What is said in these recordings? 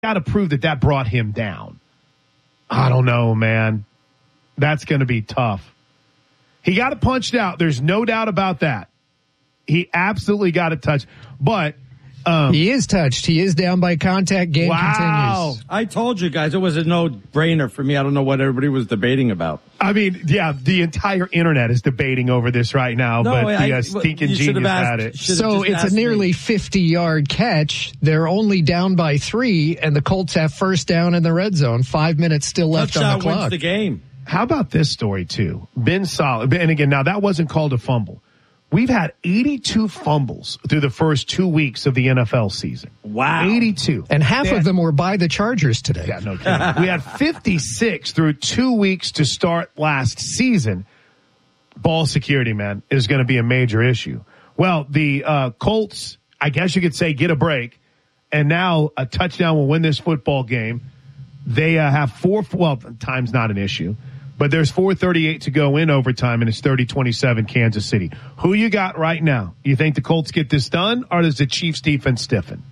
got to prove that brought him down. I don't know, man. That's going to be tough. He got it punched out. There's no doubt about that. He absolutely got it touched. But he is touched. He is down by contact. Game continues. I told you guys it was a no-brainer for me. I don't know what everybody was debating about. I mean, yeah, the entire internet is debating over this right now, but the stinking genius had it. So it's a nearly 50-yard catch. They're only down by 3, and the Colts have first down in the red zone. 5 minutes still left on the clock. Wins the game. How about this story, too? Ben Solid. And again, now that wasn't called a fumble. We've had 82 fumbles through the first 2 weeks of the NFL season. Wow. 82. And half of them were by the Chargers today. Yeah, no kidding. We had 56 through 2 weeks to start last season. Ball security, man, is going to be a major issue. Well, the Colts, I guess you could say, get a break. And now a touchdown will win this football game. They have time's not an issue. But there's 4:38 to go in overtime, and it's 30-27 Kansas City. Who you got right now? You think the Colts get this done, or does the Chiefs defense stiffen?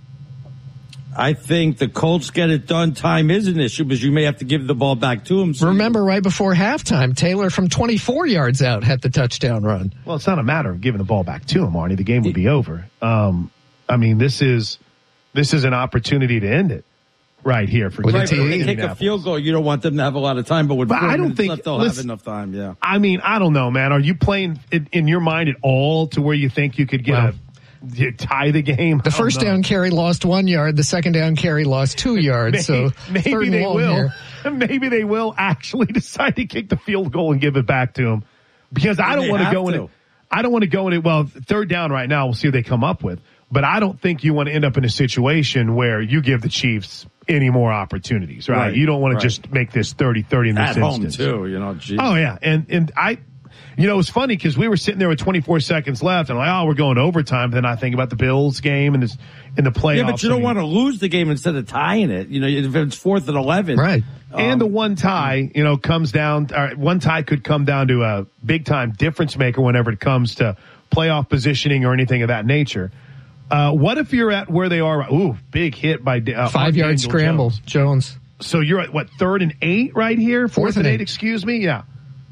I think the Colts get it done. Time is an issue because you may have to give the ball back to them. Remember, right before halftime, Taylor from 24 yards out had the touchdown run. Well, it's not a matter of giving the ball back to him, Arnie. The game would be over. I mean, this is an opportunity to end it. Right here for when they kick a field goal, you don't want them to have a lot of time, but with 4 minutes left, they'll have enough time. Yeah. I mean, I don't know, man. Are you playing in your mind at all to where you think you could tie the game? The first down carry lost 1 yard. The second down carry lost 2 yards. Maybe they will. Maybe they will actually decide to kick the field goal and give it back to him because I don't want to go in it. I don't want to go in it. Well, third down right now. We'll see what they come up with. But I don't think you want to end up in a situation where you give the Chiefs any more opportunities, right? You don't want to just make this 30-30 in this instance. At home, too, you know. Geez. Oh, yeah. And I, you know, it's funny because we were sitting there with 24 seconds left, and I'm like, we're going to overtime. Then I think about the Bills game and the playoffs. Yeah, but you don't want to lose the game instead of tying it. You know, if it's 4th and 11. Right. And the one tie, you know, comes down, one tie could come down to a big-time difference maker whenever it comes to playoff positioning or anything of that nature. What if you're at where they are? Ooh, big hit by 5-yard scramble, Jones. So you're at 3rd and 8 right here? 4th and 8, excuse me? Yeah.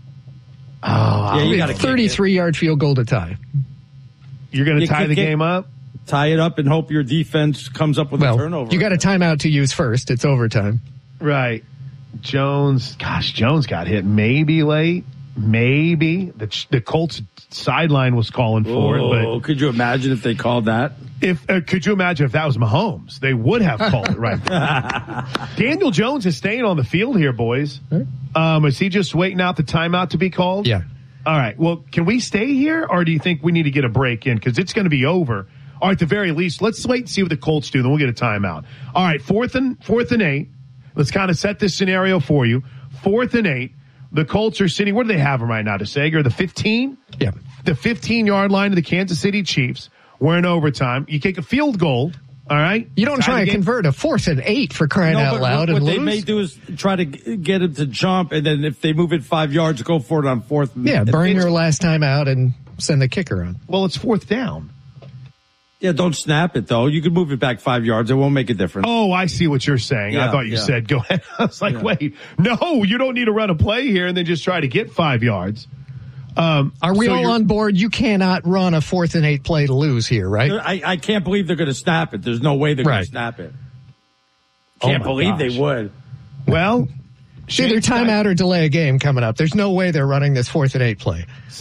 Oh, you got a 33-yard field goal to tie. You're going to tie the game up? Tie it up and hope your defense comes up with a turnover. You got a timeout to use first. It's overtime. Right. Jones got hit maybe late. Maybe. The Colts sideline was calling for it. But could you imagine if they called that? Could you imagine if that was Mahomes? They would have called it right. Daniel Jones is staying on the field here, boys. Is he just waiting out the timeout to be called? Yeah. All right. Well, can we stay here, or do you think we need to get a break in? Because it's going to be over. Or at the very least, let's wait and see what the Colts do. Then we'll get a timeout. All right. 4th and 8. Let's kind of set this scenario for you. 4th and 8. The Colts are sitting, where do they have them right now, DeSager? The 15? Yeah. The 15-yard line of the Kansas City Chiefs. We're in overtime. You kick a field goal, all right? You don't try to convert a 4th and 8 for crying out loud and lose. What they may do is try to get him to jump, and then if they move it 5 yards, go for it on 4th. Yeah, burn your last time out and send the kicker on. Well, it's 4th down. Yeah, don't snap it, though. You can move it back 5 yards. It won't make a difference. Oh, I see what you're saying. Yeah, I thought you said go ahead. I was like, wait, no, you don't need to run a play here and then just try to get 5 yards. Are we all on board? You cannot run a 4th and 8 play to lose here, right? I can't believe they're going to snap it. There's no way they're going to snap it. Can't believe they would. Well, it's either timeout or delay a game coming up. There's no way they're running this 4th and 8 play.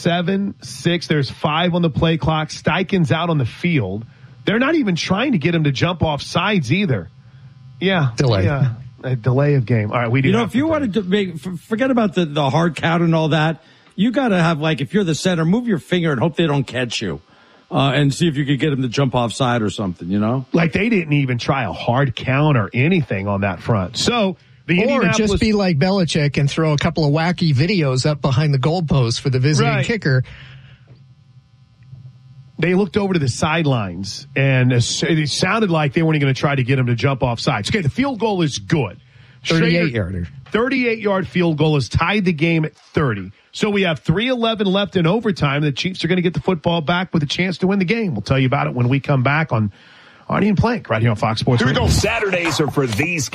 7-6. There's 5 on the play clock. Steichen's out on the field. They're not even trying to get him to jump off sides either. Yeah. Delay. Yeah. A delay of game. All right. We do. You know, if you wanted to forget about the hard count and all that, you got to have, like, if you're the center, move your finger and hope they don't catch you. And see if you could get him to jump off side or something, you know? Like they didn't even try a hard count or anything on that front. So, or just be like Belichick and throw a couple of wacky videos up behind the goalpost for the visiting kicker. They looked over to the sidelines, and it sounded like they weren't going to try to get him to jump off sides. Okay, the field goal is good. 38-yarder. 38-yard field goal has tied the game at 30. So we have 3:11 left in overtime. The Chiefs are going to get the football back with a chance to win the game. We'll tell you about it when we come back on Arnie and Plank right here on Fox Sports Radio. Saturdays are for these guys.